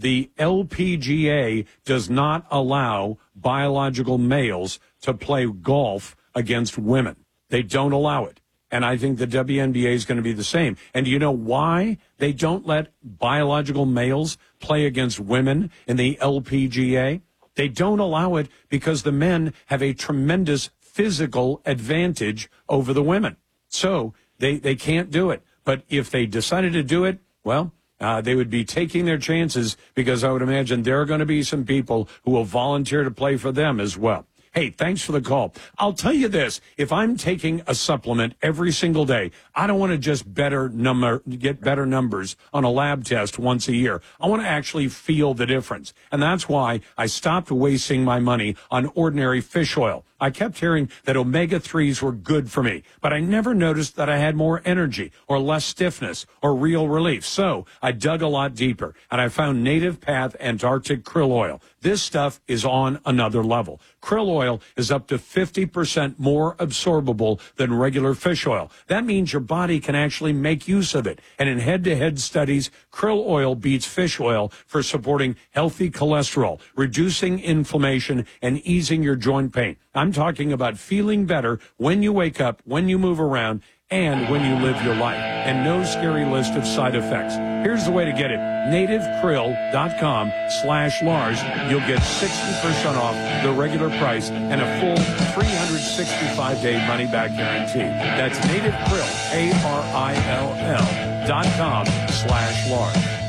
the LPGA does not allow biological males to play golf against women. They don't allow it. And I think the WNBA is going to be the same. And do you know why they don't let biological males play against women in the LPGA? They don't allow it because the men have a tremendous physical advantage over the women. So they can't do it. But if they decided to do it, well, they would be taking their chances, because I would imagine there are going to be some people who will volunteer to play for them as well. Hey, thanks for the call. I'll tell you this. If I'm taking a supplement every single day, I don't want to just get better numbers on a lab test once a year. I want to actually feel the difference. And that's why I stopped wasting my money on ordinary fish oil. I kept hearing that omega-3s were good for me, but I never noticed that I had more energy or less stiffness or real relief. So I dug a lot deeper, and I found Native Path Antarctic Krill Oil. This stuff is on another level. Krill oil is up to 50% more absorbable than regular fish oil. That means your body can actually make use of it. And in head-to-head studies, krill oil beats fish oil for supporting healthy cholesterol, reducing inflammation, and easing your joint pain. I'm talking about feeling better when you wake up, when you move around, and when you live your life. And no scary list of side effects. Here's the way to get it. nativekrill.com/Lars. You'll get 60% off the regular price and a full 365-day money-back guarantee. That's nativekrill, ARILL.com/Lars.